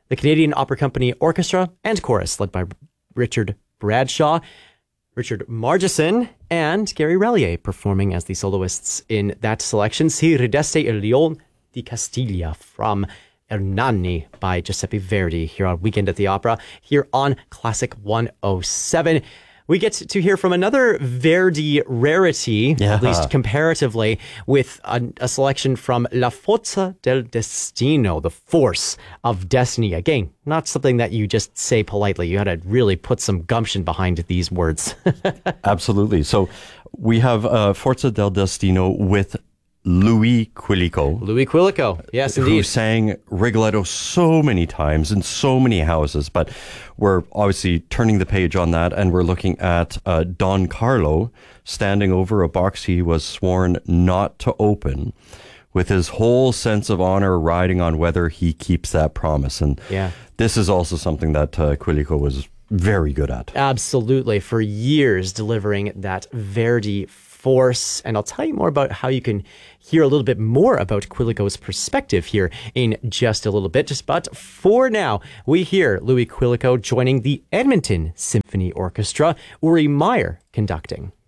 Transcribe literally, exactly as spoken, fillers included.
the Canadian Opera Company Orchestra and Chorus, led by Richard Bradshaw, Richard Margeson, and Gary Relier performing as the soloists in that selection. Si rideste il Leon di Castiglia from Ernani by Giuseppe Verdi here on Weekend at the Opera, here on Classic one oh seven. We get to hear from another Verdi rarity, yeah. at least comparatively, with a, a selection from La Forza del Destino, the force of destiny. Again, not something that you just say politely. You had to really put some gumption behind these words. Absolutely. So we have uh, Forza del Destino with Louis Quilico. Louis Quilico, yes, indeed. Who sang Rigoletto so many times in so many houses. But we're obviously turning the page on that, and we're looking at uh, Don Carlo standing over a box he was sworn not to open, with his whole sense of honor riding on whether he keeps that promise. And yeah. this is also something that uh, Quilico was very good at. Absolutely. For years, delivering that Verdi force. And I'll tell you more about how you can hear a little bit more about Quilico's perspective here in just a little bit. Just but for now, we hear Louis Quilico joining the Edmonton Symphony Orchestra, Uri Meyer conducting.